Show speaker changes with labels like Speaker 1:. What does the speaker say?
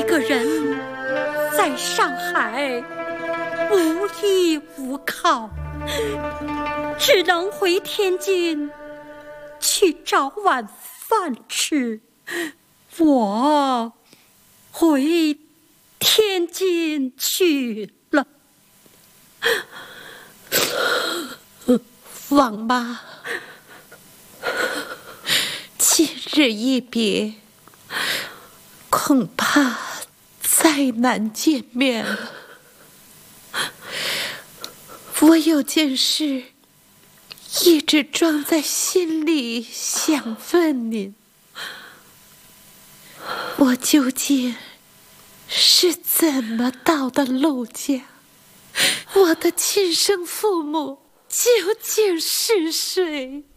Speaker 1: 个人在上海无依无靠，只能回天津去找碗饭吃。我回天津去了。
Speaker 2: 王妈，今日一别，恐怕再难见面了。我有件事一直装在心里，想问您：我究竟是怎么到的陆家？我的亲生父母究竟是谁？